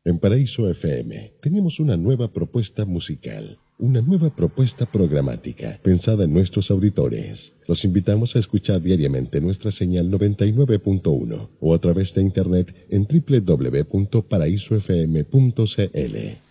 En Paraíso FM tenemos una nueva propuesta musical, una nueva propuesta programática pensada en nuestros auditores. Los invitamos a escuchar diariamente nuestra señal 99.1 o a través de internet en www.paraisofm.cl.